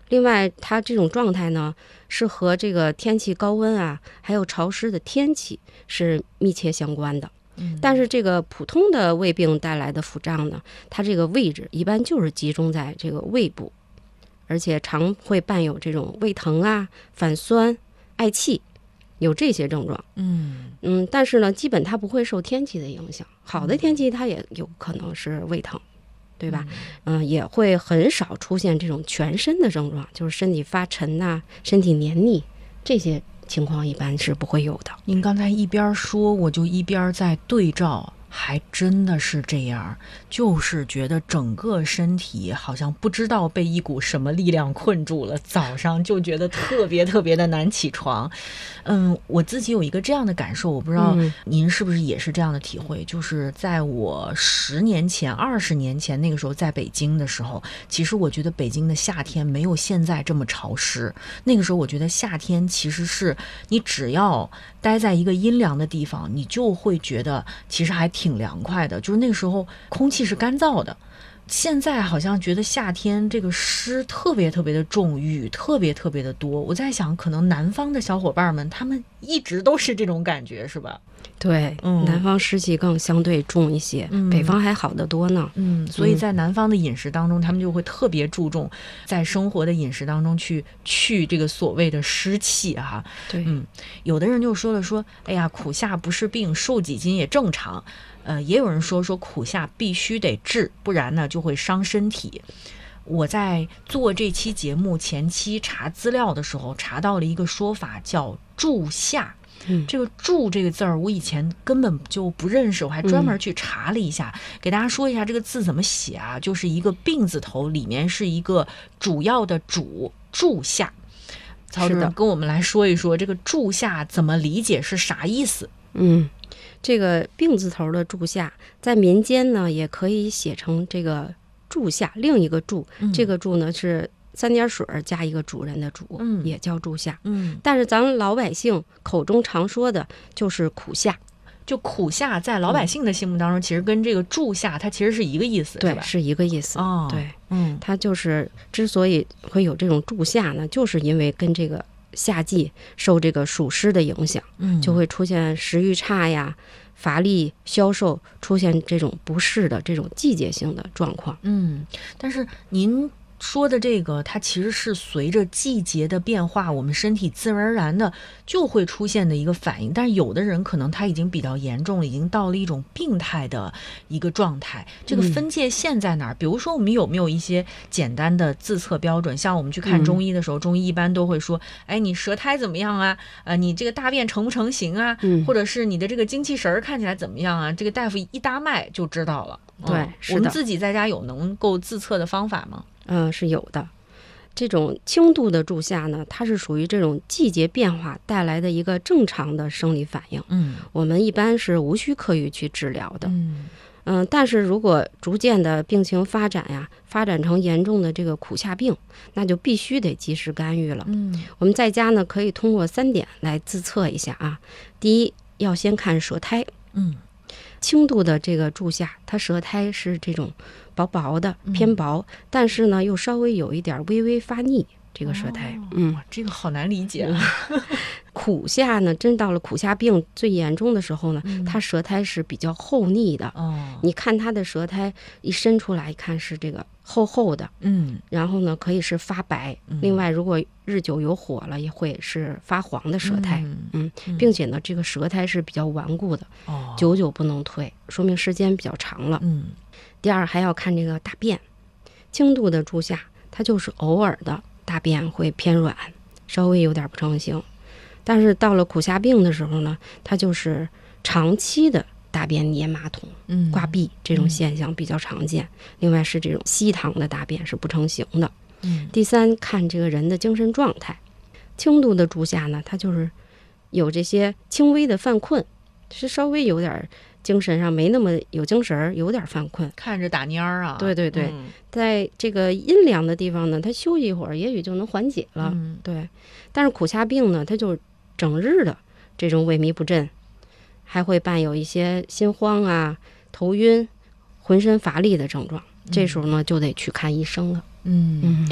另外，它这种状态呢，是和这个天气高温啊，还有潮湿的天气是密切相关的。但是这个普通的胃病带来的腹胀呢，它这个位置一般就是集中在这个胃部，而且常会伴有这种胃疼啊、反酸、嗳气，有这些症状。但是呢，基本它不会受天气的影响，好的天气它也有可能是胃疼。对吧？也会很少出现这种全身的症状，就是身体发沉呐、身体黏腻，这些情况一般是不会有的。 您刚才一边说，我就一边在对照，还真的是这样，就是觉得整个身体好像不知道被一股什么力量困住了，早上就觉得特别特别的难起床。我自己有一个这样的感受，我不知道您是不是也是这样的体会，就是在我10年前、20年前那个时候在北京的时候，其实我觉得北京的夏天没有现在这么潮湿。那个时候我觉得夏天其实是你只要待在一个阴凉的地方，你就会觉得其实还挺凉快的，就是那个时候空气是干燥的。现在好像觉得夏天这个湿特别特别的重，雨特别特别的多。我在想，可能南方的小伙伴们他们一直都是这种感觉，是吧？ 对，南方湿气更相对重一些，北方还好得多呢。 所以在南方的饮食当中，他们就会特别注重在生活的饮食当中去这个所谓的湿气哈。 对， 有的人就说了哎呀，苦夏不是病，瘦几斤也正常。也有人说苦夏必须得治，不然呢就会伤身体。我在做这期节目前期查资料的时候，查到了一个说法叫助夏。这个助这个字儿我以前根本就不认识，我还专门去查了一下，给大家说一下这个字怎么写啊，就是一个病字头，里面是一个主要的主，助夏。曹主任跟我们来说一说这个助夏怎么理解，是啥意思？ 这个病字头的助夏在民间呢也可以写成这个助夏，另一个助，这个助呢是3点水加一个主人的主，也叫助夏。但是咱们老百姓口中常说的就是苦夏。 就苦夏在老百姓的心目当中，其实跟这个助夏它其实是一个意思， 对， 是吧？ 是一个意思。对，它就是之所以会有这种助夏呢，就是因为跟这个夏季受这个暑湿的影响，就会出现食欲差呀、乏力、消瘦，出现这种不适的这种季节性的状况。 但是您说的这个，它其实是随着季节的变化，我们身体自然而然的就会出现的一个反应。但是有的人可能他已经比较严重了，已经到了一种病态的一个状态。这个分界线在哪儿？比如说我们有没有一些简单的自测标准？像我们去看中医的时候，中医一般都会说，哎，你舌苔怎么样啊？你这个大便成不成形啊？或者是你的这个精气神看起来怎么样啊？这个大夫一搭脉就知道了。 对，是的。 我们自己在家有能够自测的方法吗？ 是有的。这种轻度的助夏呢，它是属于这种季节变化带来的一个正常的生理反应。我们一般是无需刻意去治疗的。但是如果逐渐的病情发展成严重的这个苦夏病，那就必须得及时干预了。我们在家呢可以通过3点来自测一下啊。第一，要先看舌苔。轻度的这个助夏，它舌苔是这种薄薄的、偏薄，但是呢又稍微有一点微微发腻，这个舌苔。 这个好难理解。 苦夏呢，真到了苦夏病最严重的时候呢，它舌苔是比较厚腻的。你看它的舌苔一伸出来，一看是这个厚厚的。然后呢可以是发白。另外如果日久有火了，也会是发黄的舌苔。并且呢这个舌苔是比较顽固的，久久不能退，说明时间比较长了。第二，还要看这个大便。轻度的助夏，它就是偶尔的大便会偏软，稍微有点不成形。但是到了苦夏病的时候呢，它就是长期的大便黏马桶、挂壁这种现象比较常见。另外是这种稀溏的大便是不成形的。第三，看这个人的精神状态。轻度的助夏呢，它就是有这些轻微的犯困，是稍微有点精神上没那么有精神，有点犯困， 看着打蔫儿啊。 对对对。在这个阴凉的地方呢，他休息一会儿也许就能缓解了。对。但是苦夏病呢，它就整日的这种萎靡不振，还会伴有一些心慌啊、头晕、浑身乏力的症状。这时候呢就得去看医生了。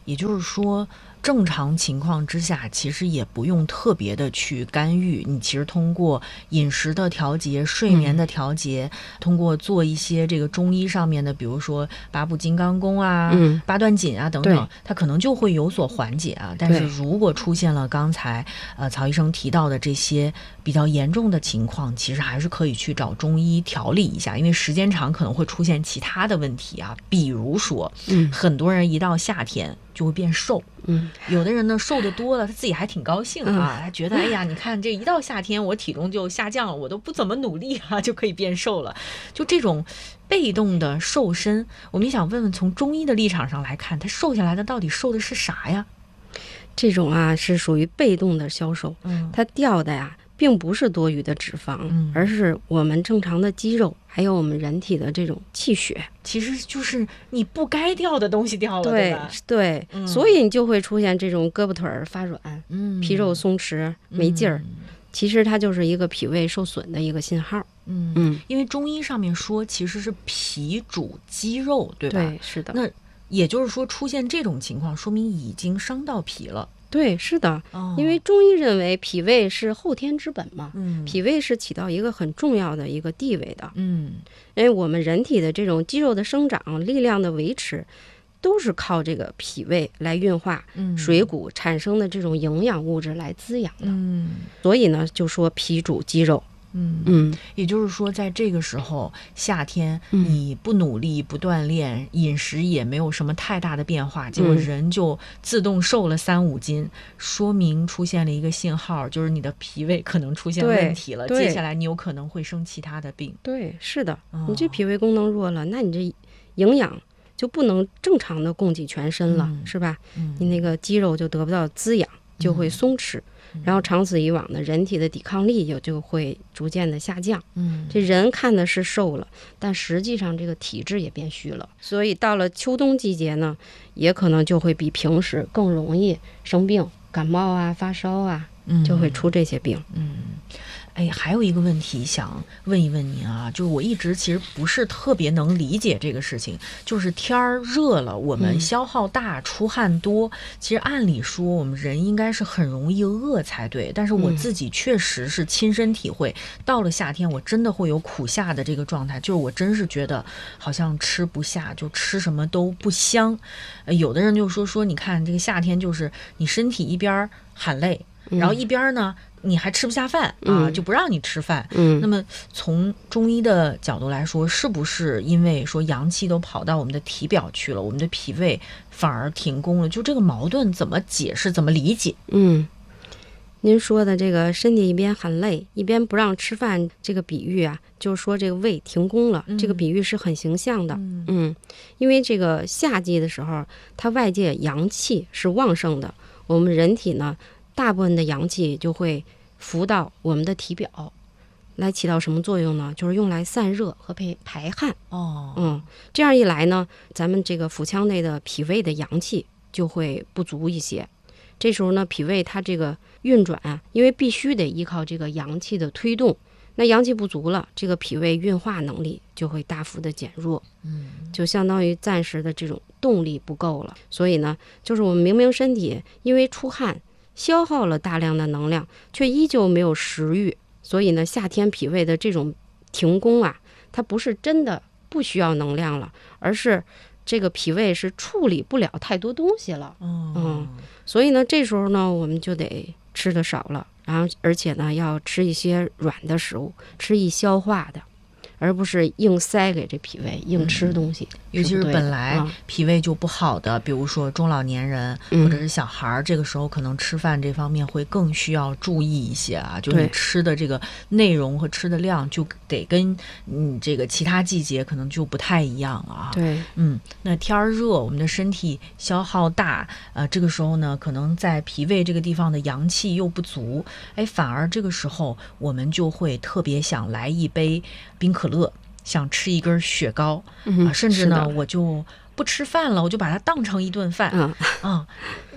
也就是说正常情况之下其实也不用特别的去干预，你其实通过饮食的调节、睡眠的调节，通过做一些这个中医上面的比如说八部金刚功啊、八段锦啊等等，它可能就会有所缓解啊。但是如果出现了刚才曹医生提到的这些比较严重的情况，其实还是可以去找中医调理一下，因为时间长可能会出现其他的问题啊，比如说很多人一到夏天就会变瘦，有的人呢瘦的多了，他自己还挺高兴啊，他觉得哎呀，你看这一到夏天我体重就下降了，我都不怎么努力啊，就可以变瘦了。就这种被动的瘦身，我们也想问问，从中医的立场上来看，他瘦下来的到底瘦的是啥呀？ 这种啊是属于被动的消瘦，它掉的呀并不是多余的脂肪，而是我们正常的肌肉，还有我们人体的这种气血， 其实就是你不该掉的东西掉了，对吧？ 对，所以你就会出现这种胳膊腿儿发软，皮肉松弛没劲儿，其实它就是一个脾胃受损的一个信号。 因为中医上面说其实是脾主肌肉，对吧？ 对，是的。 那也就是说出现这种情况，说明已经伤到脾了。 对，是的，因为中医认为脾胃是后天之本嘛，脾胃是起到一个很重要的一个地位的，因为我们人体的这种肌肉的生长、力量的维持，都是靠这个脾胃来运化水谷产生的这种营养物质来滋养的，所以呢，就说脾主肌肉。 也就是说在这个时候夏天你不努力不锻炼，饮食也没有什么太大的变化，结果人就自动瘦了3-5斤，说明出现了一个信号，就是你的脾胃可能出现问题了，接下来你有可能会生其他的病。 对，是的，你这脾胃功能弱了，那你这营养就不能正常的供给全身了，是吧？你那个肌肉就得不到滋养，就会松弛，然后长此以往呢，人体的抵抗力也就会逐渐的下降。这人看的是瘦了，但实际上这个体质也变虚了。所以到了秋冬季节呢，也可能就会比平时更容易生病，感冒啊、发烧啊，就会出这些病。 还有一个问题想问一问您啊，就是我一直其实不是特别能理解这个事情，就是天儿热了，我们消耗大、出汗多，其实按理说我们人应该是很容易饿才对，但是我自己确实是亲身体会，到了夏天我真的会有苦夏的这个状态，就是我真是觉得好像吃不下，就吃什么都不香。有的人就说你看这个夏天就是你身体一边喊累，然后一边呢你还吃不下饭啊，就不让你吃饭。那么从中医的角度来说，是不是因为说阳气都跑到我们的体表去了，我们的脾胃反而停工了？就这个矛盾怎么解释，怎么理解？ 您说的这个身体一边喊累一边不让吃饭这个比喻啊，就是说这个胃停工了，这个比喻是很形象的。因为这个夏季的时候，它外界阳气是旺盛的，我们人体呢大部分的阳气就会浮到我们的体表，来起到什么作用呢？就是用来散热和排汗。这样一来呢，咱们这个腹腔内的脾胃的阳气就会不足一些。这时候呢，脾胃它这个运转啊，因为必须得依靠这个阳气的推动，那阳气不足了，这个脾胃运化能力就会大幅的减弱，就相当于暂时的这种动力不够了。所以呢，就是我们明明身体因为出汗消耗了大量的能量，却依旧没有食欲，所以呢，夏天脾胃的这种停工啊，它不是真的不需要能量了，而是这个脾胃是处理不了太多东西了。所以呢，这时候呢，我们就得吃的少了，然后而且呢，要吃一些软的食物，吃易消化的，而不是硬塞给这脾胃硬吃东西。 尤其是本来脾胃就不好的，比如说中老年人或者是小孩，这个时候可能吃饭这方面会更需要注意一些啊。就你吃的这个内容和吃的量就得跟这个其他季节可能就不太一样了啊。 对， 那天热，我们的身体消耗大，这个时候呢，可能在脾胃这个地方的阳气又不足，反而这个时候我们就会特别想来一杯冰可乐，想吃一根雪糕，甚至呢我就不吃饭了，我就把它当成一顿饭。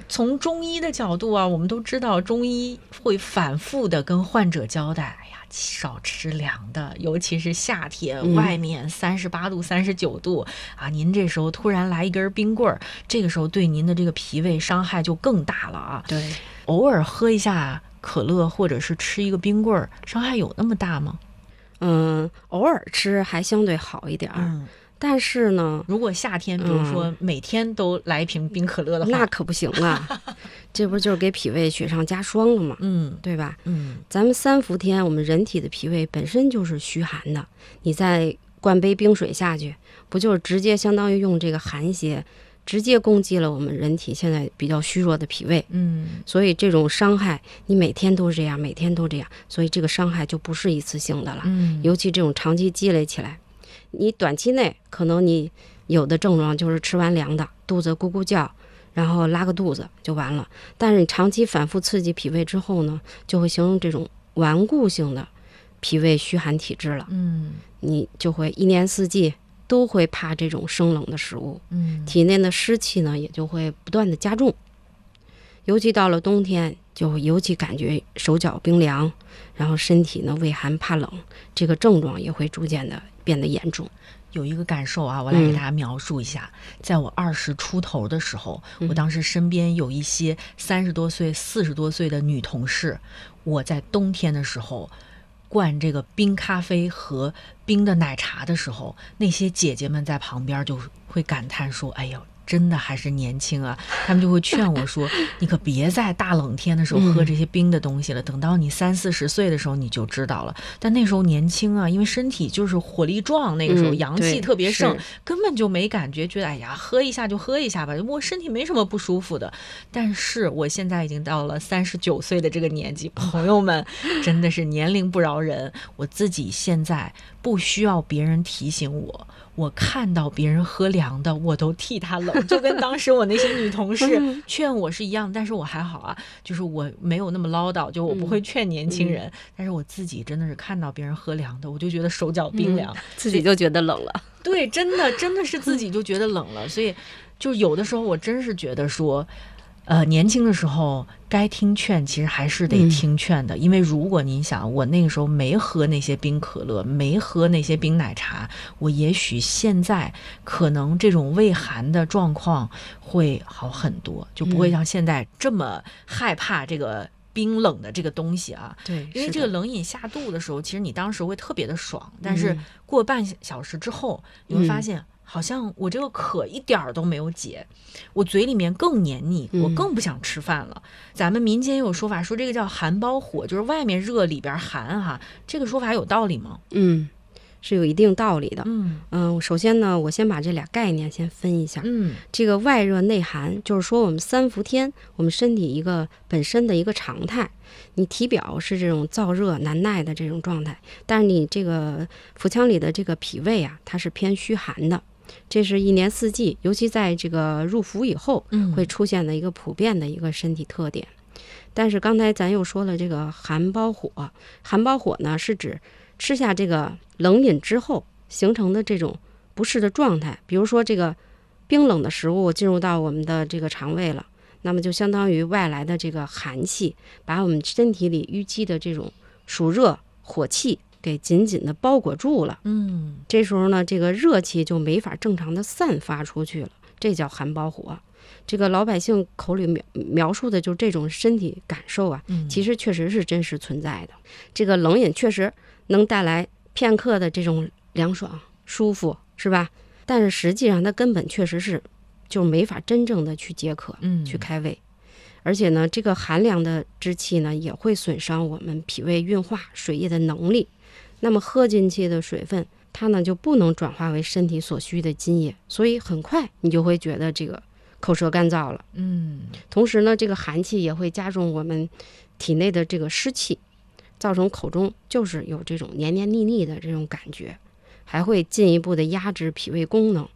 从中医的角度啊，我们都知道中医会反复的跟患者交代，哎呀，少吃凉的，尤其是夏天，外面38度、39度啊，您这时候突然来一根冰棍儿，这个时候对您的这个脾胃伤害就更大了啊。 对， 偶尔喝一下可乐或者是吃一个冰棍儿，伤害有那么大吗？ 偶尔吃还相对好一点儿。但是呢， 如果夏天比如说每天都来一瓶冰可乐的话， 那可不行啊。这不就是给脾胃雪上加霜了吗？对吧？咱们3伏天，我们人体的脾胃本身就是虚寒的，你再灌杯冰水下去，不就是直接相当于用这个寒邪直接攻击了我们人体现在比较虚弱的脾胃。所以这种伤害你每天都这样，每天都这样，所以这个伤害就不是一次性的了。尤其这种长期积累起来，你短期内可能你有的症状就是吃完凉的肚子咕咕叫，然后拉个肚子就完了，但是你长期反复刺激脾胃之后呢，就会形成这种顽固性的脾胃虚寒体质了。你就会一年四季都会怕这种生冷的食物，体内的湿气呢也就会不断的加重，尤其到了冬天就尤其感觉手脚冰凉，然后身体呢畏寒怕冷，这个症状也会逐渐的变得严重。 有一个感受啊，我来给大家描述一下。在我20出头的时候，我当时身边有一些30多岁、40多岁的女同事，我在冬天的时候灌这个冰咖啡和冰的奶茶的时候，那些姐姐们在旁边就会感叹说：“哎呦，真的还是年轻啊！”他们就会劝我说：“你可别在大冷天的时候喝这些冰的东西了，等到你30、40岁的时候你就知道了。”但那时候年轻啊，因为身体就是火力壮，那个时候阳气特别盛，根本就没感觉，觉得哎呀，喝一下就喝一下吧，我身体没什么不舒服的。但是我现在已经到了39岁的这个年纪，朋友们，真的是年龄不饶人。我自己现在不需要别人提醒我，我看到别人喝凉的，我都替他冷，就跟当时我那些女同事劝我是一样。但是我还好啊，就是我没有那么唠叨，就我不会劝年轻人。但是我自己真的是看到别人喝凉的，我就觉得手脚冰凉， 自己就觉得冷了。 对，真的是自己就觉得冷了。所以就有的时候我真是觉得说年轻的时候该听劝其实还是得听劝的。因为如果您想，我那个时候没喝那些冰可乐，没喝那些冰奶茶，我也许现在可能这种胃寒的状况会好很多，就不会像现在这么害怕这个冰冷的这个东西啊。 对， 因为这个冷饮下肚的时候，其实你当时会特别的爽，但是过半小时之后你会发现好像我这个渴一点儿都没有解，我嘴里面更黏腻，我更不想吃饭了。咱们民间有说法说这个叫寒包火，就是外面热里边寒哈，这个说法有道理吗？ 是有一定道理的。首先呢，我先把这俩概念先分一下。这个外热内寒，就是说我们3伏天，我们身体一个本身的一个常态。你体表是这种燥热难耐的这种状态，但是你这个腹腔里的这个脾胃啊，它是偏虚寒的。这是一年四季，尤其在这个入伏以后会出现的一个普遍的一个身体特点。但是刚才咱又说了这个寒包火，寒包火呢是指吃下这个冷饮之后形成的这种不适的状态。比如说这个冰冷的食物进入到我们的这个肠胃了，那么就相当于外来的这个寒气把我们身体里淤积的这种暑热火气给紧紧的包裹住了。这时候呢，这个热气就没法正常的散发出去了，这叫寒包火。这个老百姓口里描述的就是这种身体感受啊，其实确实是真实存在的。这个冷饮确实能带来片刻的这种凉爽舒服，是吧？但是实际上它根本确实是就没法真正的去解渴，去开胃。而且呢，这个寒凉的之气呢，也会损伤我们脾胃运化水液的能力。那么喝进去的水分，它呢就不能转化为身体所需的津液，所以很快你就会觉得这个口舌干燥了。同时呢，这个寒气也会加重我们体内的这个湿气，造成口中就是有这种黏黏腻腻的这种感觉，还会进一步的压制脾胃功能，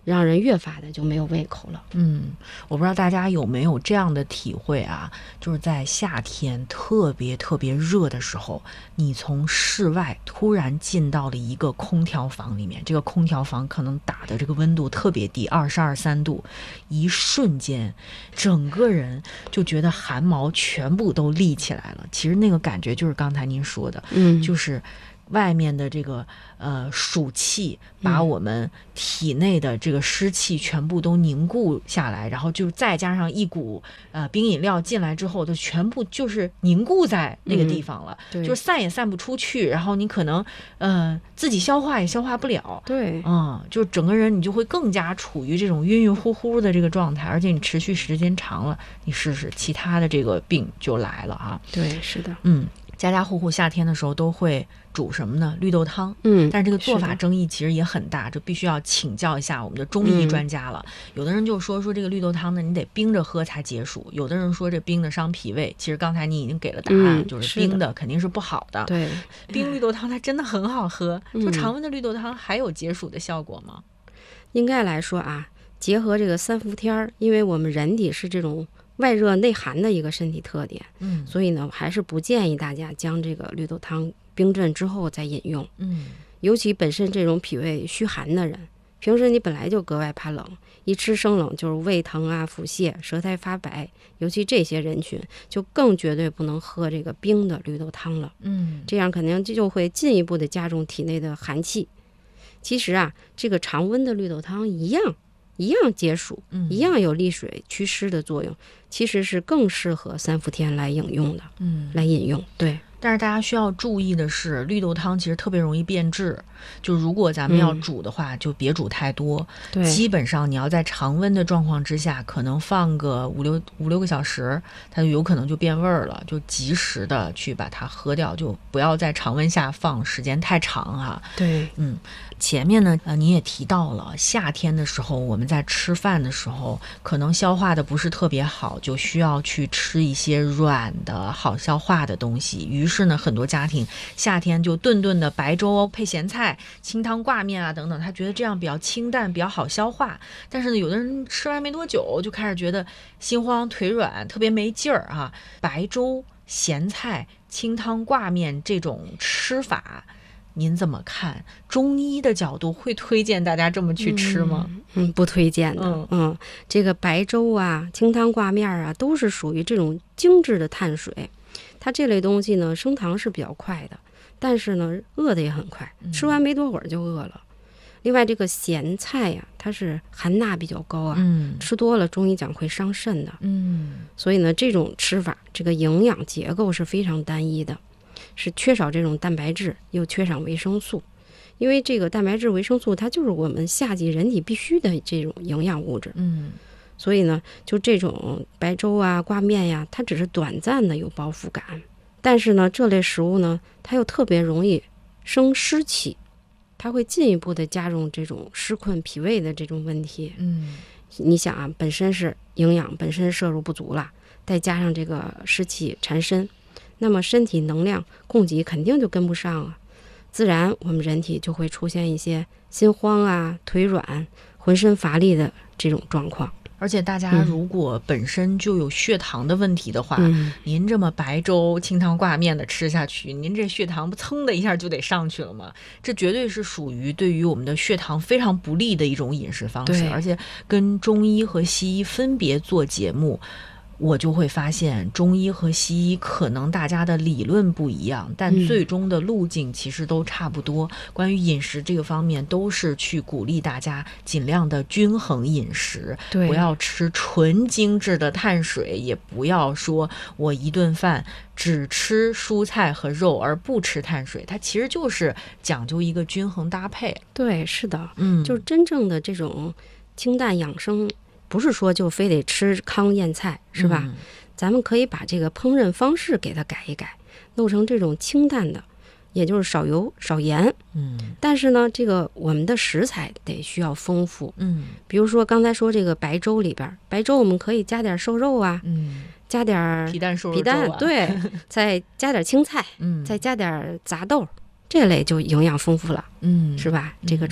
让人越发的就没有胃口了。 我不知道大家有没有这样的体会啊，就是在夏天特别特别热的时候，你从室外突然进到了一个空调房里面，这个空调房可能打的这个温度特别低，22、3度，一瞬间整个人就觉得汗毛全部都立起来了。其实那个感觉就是刚才您说的，就是外面的这个暑气把我们体内的这个湿气全部都凝固下来，然后就再加上一股冰饮料进来之后，就全部就是凝固在那个地方了，就是散也散不出去，然后你可能自己消化也消化不了， 对， 就整个人你就会更加处于这种晕晕乎乎的这个状态，而且你持续时间长了，你试试其他的这个病就来了啊。 对，是的， 家家户户夏天的时候都会煮什么呢？绿豆汤。但是这个做法争议其实也很大，这必须要请教一下我们的中医专家了。有的人就说这个绿豆汤呢，你得冰着喝才解暑；有的人说这冰的伤脾胃。其实刚才你已经给了答案，就是冰的肯定是不好的。 对， 冰绿豆汤它真的很好喝。就常温的绿豆汤还有解暑的效果吗？ 应该来说啊，结合这个3伏天，因为我们人体是这种外热内寒的一个身体特点，所以呢，还是不建议大家将这个绿豆汤冰镇之后再饮用。尤其本身这种脾胃虚寒的人，平时你本来就格外怕冷，一吃生冷就是胃疼啊、腹泻、舌苔发白，尤其这些人群就更绝对不能喝这个冰的绿豆汤了。这样肯定就会进一步的加重体内的寒气。其实啊，这个常温的绿豆汤一样解暑，一样有利水祛湿的作用，其实是更适合3伏天来饮用的。来饮用。对， 但是大家需要注意的是，绿豆汤其实特别容易变质，就如果咱们要煮的话，就别煮太多。 对， 基本上你要在常温的状况之下，可能放个五六个小时，它就有可能就变味儿了，就及时的去把它喝掉，就不要在常温下放时间太长哈。 对， 前面呢，你也提到了，夏天的时候我们在吃饭的时候，可能消化的不是特别好，就需要去吃一些软的好消化的东西。于是呢，很多家庭夏天就顿顿的白粥配咸菜、清汤挂面啊等等，他觉得这样比较清淡，比较好消化。但是呢，有的人吃完没多久就开始觉得心慌腿软，特别没劲儿啊。白粥、咸菜、清汤挂面这种吃法，您怎么看？中医的角度会推荐大家这么去吃吗？ 不推荐的。这个白粥啊、清汤挂面啊，都是属于这种精致的碳水。它这类东西呢，升糖是比较快的，但是呢，饿的也很快，吃完没多会儿就饿了。另外，这个咸菜呀，它是含钠比较高啊，吃多了中医讲会伤肾的。所以呢，这种吃法，这个营养结构是非常单一的。是缺少这种蛋白质，又缺少维生素，因为这个蛋白质、维生素它就是我们夏季人体必须的这种营养物质。所以呢，就这种白粥啊、挂面呀，它只是短暂的有饱腹感，但是呢，这类食物呢，它又特别容易生湿气，它会进一步的加重这种湿困脾胃的这种问题。你想啊，本身是营养本身摄入不足了，再加上这个湿气缠身，那么身体能量供给肯定就跟不上啊，自然我们人体就会出现一些心慌啊、腿软、浑身乏力的这种状况。 而且大家如果本身就有血糖的问题的话，您这么白粥、清汤挂面的吃下去，您这血糖不噌的一下就得上去了吗？这绝对是属于对于我们的血糖非常不利的一种饮食方式。而且跟中医和西医分别做节目，我就会发现中医和西医可能大家的理论不一样，但最终的路径其实都差不多。关于饮食这个方面，都是去鼓励大家尽量的均衡饮食，不要吃纯精致的碳水，也不要说我一顿饭只吃蔬菜和肉而不吃碳水，它其实就是讲究一个均衡搭配。 对，是的，就是真正的这种清淡养生，不是说就非得吃糠咽菜，是吧？咱们可以把这个烹饪方式给它改一改，弄成这种清淡的，也就是少油少盐。但是呢，这个我们的食材得需要丰富。比如说刚才说这个白粥里边，白粥我们可以加点瘦肉啊，加点皮蛋瘦肉粥啊， 对，再加点青菜，再加点杂豆，这类就营养丰富了。是吧？这个粥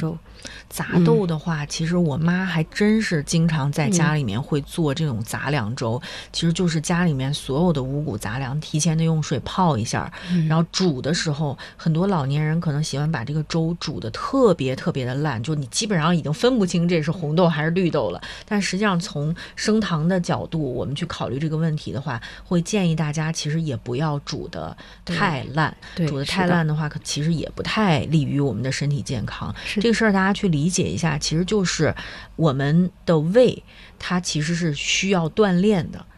杂豆的话，其实我妈还真是经常在家里面会做这种杂粮粥，其实就是家里面所有的五谷杂粮提前的用水泡一下，然后煮的时候，很多老年人可能喜欢把这个粥煮的特别特别的烂，就你基本上已经分不清这是红豆还是绿豆了。但实际上从升糖的角度，我们去考虑这个问题的话，会建议大家其实也不要煮的太烂，煮的太烂的话，其实也不太利于我们的身体健康。这个事儿大家去理解一下，其实就是我们的胃它其实是需要锻炼的，